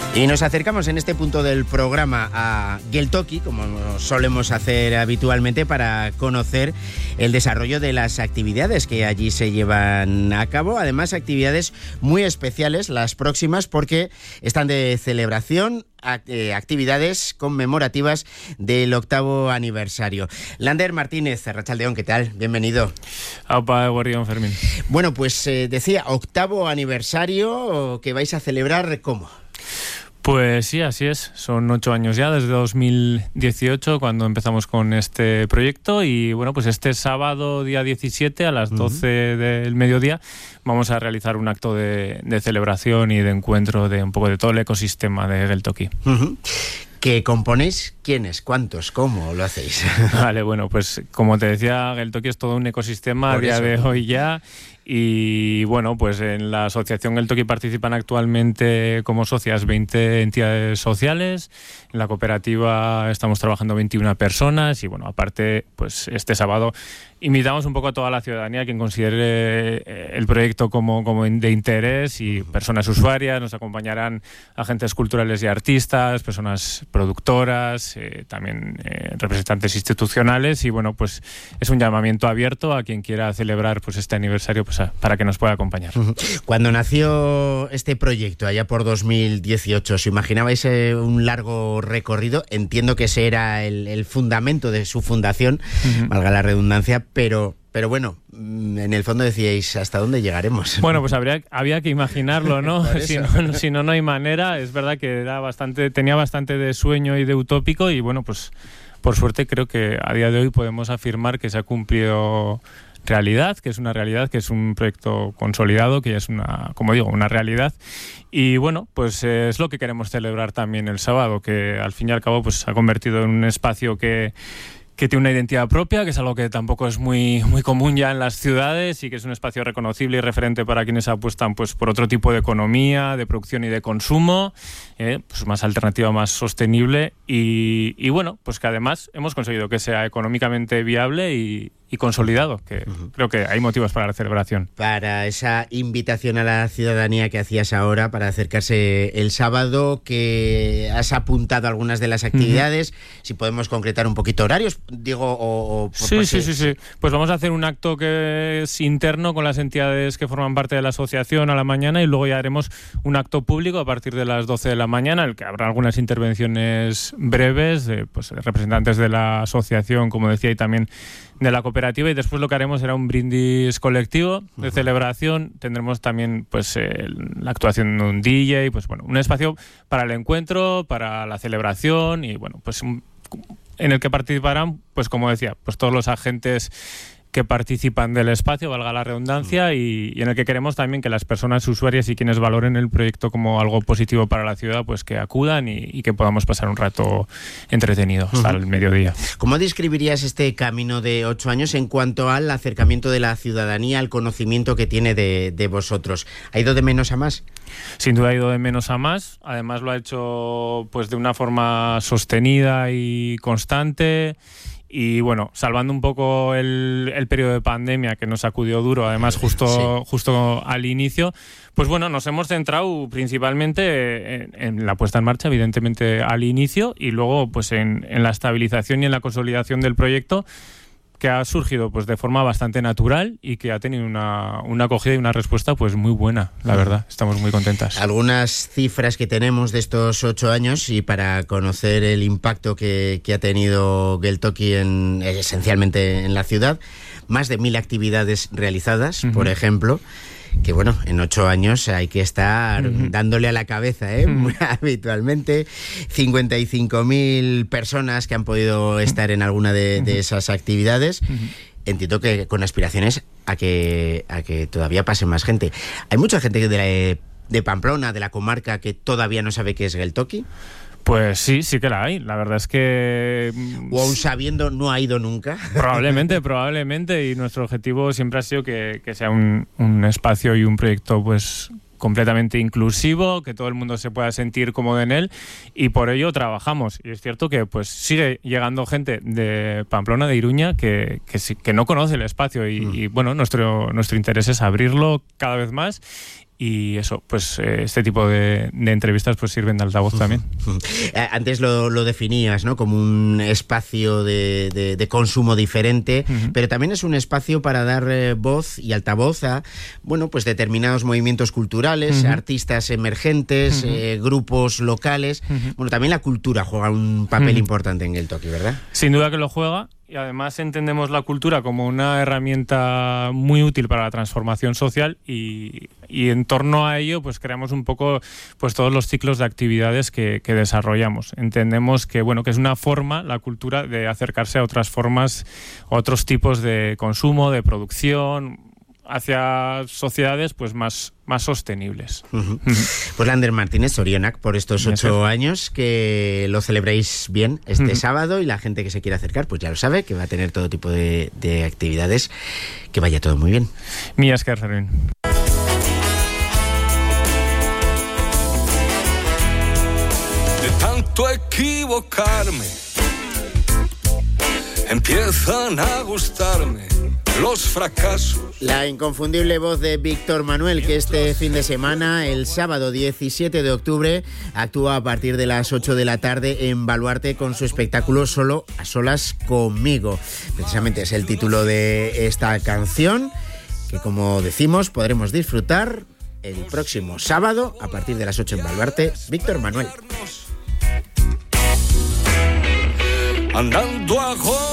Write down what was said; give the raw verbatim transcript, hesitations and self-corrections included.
Y nos acercamos en este punto del programa a Geltoki, como solemos hacer habitualmente, para conocer el desarrollo de las actividades que allí se llevan a cabo. Además, actividades muy especiales, las próximas, porque están de celebración, actividades conmemorativas del octavo aniversario. Lander Martínez, Arratsaldeon, ¿qué tal? Bienvenido. Aupa, Guardión, Fermín. Bueno, pues eh, decía, octavo aniversario que vais a celebrar, ¿cómo? Pues sí, así es. Son ocho años ya, desde dos mil dieciocho, cuando empezamos con este proyecto. Y bueno, pues este sábado, día diecisiete, a las doce uh-huh. del mediodía, vamos a realizar un acto de, de celebración y de encuentro de un poco de todo el ecosistema de Geltoki. Uh-huh. ¿Qué componéis? ¿Quiénes? ¿Cuántos? ¿Cómo lo hacéis? Vale, bueno, pues como te decía, Geltoki es todo un ecosistema a día de hoy ya. Y bueno, pues en la asociación Geltoki participan actualmente como socias veinte entidades sociales. En la cooperativa estamos trabajando veintiuna personas. Y bueno, aparte, pues este sábado invitamos un poco a toda la ciudadanía quien considere el proyecto como, como de interés, y personas usuarias. Nos acompañarán agentes culturales y artistas, personas productoras, eh, también eh, representantes institucionales. Y bueno, pues es un llamamiento abierto a quien quiera celebrar pues este aniversario, pues a, para que nos pueda acompañar. Cuando nació este proyecto allá por dos mil dieciocho, ¿os imaginabais eh, un largo recorrido? Entiendo que ese era el, el fundamento de su fundación, uh-huh. valga la redundancia, pero... Pero bueno, en el fondo decíais, ¿hasta dónde llegaremos? Bueno, pues habría, había que imaginarlo, ¿no? si no, si no, no hay manera. Es verdad que era bastante, tenía bastante de sueño y de utópico, y bueno, pues por suerte creo que a día de hoy podemos afirmar que se ha cumplido realidad, que es una realidad, que es un proyecto consolidado, que ya es una, como digo, una realidad. Y bueno, pues eh, es lo que queremos celebrar también el sábado, que al fin y al cabo pues se ha convertido en un espacio que que tiene una identidad propia, que es algo que tampoco es muy, muy común ya en las ciudades, y que es un espacio reconocible y referente para quienes apuestan pues por otro tipo de economía, de producción y de consumo, eh, pues más alternativa, más sostenible, y, y bueno, pues que además hemos conseguido que sea económicamente viable y, y consolidado, que uh-huh. creo que hay motivos para la celebración. Para esa invitación a la ciudadanía que hacías ahora para acercarse el sábado, que has apuntado algunas de las actividades, uh-huh. si podemos concretar un poquito horarios, digo, o... o sí, sí, sí, sí. Pues vamos a hacer un acto que es interno con las entidades que forman parte de la asociación a la mañana, y luego ya haremos un acto público a partir de las doce de la mañana, en el que habrá algunas intervenciones breves de pues, representantes de la asociación, como decía, y también de la cooperativa, y después lo que haremos será un brindis colectivo de uh-huh. celebración. Tendremos también pues eh, la actuación de un D J, pues bueno, un espacio para el encuentro, para la celebración, y bueno, pues un, en el que participarán, pues como decía, pues todos los agentes que participan del espacio, valga la redundancia, y, y en el que queremos también que las personas usuarias y quienes valoren el proyecto como algo positivo para la ciudad, pues que acudan y, y que podamos pasar un rato entretenido hasta uh-huh. el mediodía. ¿Cómo describirías este camino de ocho años en cuanto al acercamiento de la ciudadanía, al conocimiento que tiene de, de vosotros? ¿Ha ido de menos a más? Sin duda ha ido de menos a más. Además lo ha hecho pues de una forma sostenida y constante. Y bueno, salvando un poco el, el periodo de pandemia que nos sacudió duro, además justo, sí. justo al inicio, pues bueno, nos hemos centrado principalmente en, en la puesta en marcha, evidentemente al inicio, y luego pues en, en la estabilización y en la consolidación del proyecto, que ha surgido pues de forma bastante natural y que ha tenido una, una acogida y una respuesta pues muy buena, la verdad. Estamos muy contentas. Algunas cifras que tenemos de estos ocho años, y para conocer el impacto que, que ha tenido Geltoki en, esencialmente en la ciudad: más de mil actividades realizadas, uh-huh. por ejemplo, que bueno, en ocho años hay que estar uh-huh. dándole a la cabeza, ¿eh? Uh-huh. habitualmente. cincuenta y cinco mil personas que han podido estar en alguna de, de esas actividades. Uh-huh. Entiendo que con aspiraciones a que, a que todavía pase más gente. ¿Hay mucha gente de, la, de Pamplona, de la comarca, que todavía no sabe qué es Geltoki? Pues sí, sí que la hay. La verdad es que... O aún sabiendo, no ha ido nunca. Probablemente, probablemente. Y nuestro objetivo siempre ha sido que, que sea un, un espacio y un proyecto pues completamente inclusivo, que todo el mundo se pueda sentir cómodo en él, y por ello trabajamos. Y es cierto que pues sigue llegando gente de Pamplona, de Iruña, que, que, que no conoce el espacio. Y, mm. y bueno, nuestro, nuestro interés es abrirlo cada vez más. y eso, pues eh, este tipo de, de entrevistas pues sirven de altavoz uh-huh. también. Uh-huh. Antes lo, lo definías, ¿no?, como un espacio de, de, de consumo diferente, uh-huh. pero también es un espacio para dar eh, voz y altavoz a, bueno, pues determinados movimientos culturales, uh-huh. artistas emergentes, uh-huh. eh, grupos locales. Uh-huh. Bueno, también la cultura juega un papel uh-huh. importante en Geltoki, ¿verdad? Sin duda que lo juega. Y además entendemos la cultura como una herramienta muy útil para la transformación social y, y en torno a ello pues creamos un poco pues todos los ciclos de actividades que, que desarrollamos. Entendemos que bueno que es una forma, la cultura, de acercarse a otras formas, otros tipos de consumo, de producción, hacia sociedades pues más, más sostenibles. Uh-huh. Uh-huh. Pues Lander Martínez, Zorionak, por estos ocho años, que lo celebréis bien este uh-huh. sábado, y la gente que se quiera acercar pues ya lo sabe, que va a tener todo tipo de, de actividades. Que vaya todo muy bien. Mila esker, Fermín. De tanto equivocarme, empiezan a gustarme los fracasos. La inconfundible voz de Víctor Manuel, que este fin de semana, el sábado diecisiete de octubre, actúa a partir de las ocho de la tarde en Baluarte con su espectáculo Solo a solas conmigo. Precisamente es el título de esta canción, que como decimos podremos disfrutar el próximo sábado a partir de las ocho en Baluarte. Víctor Manuel. Andando a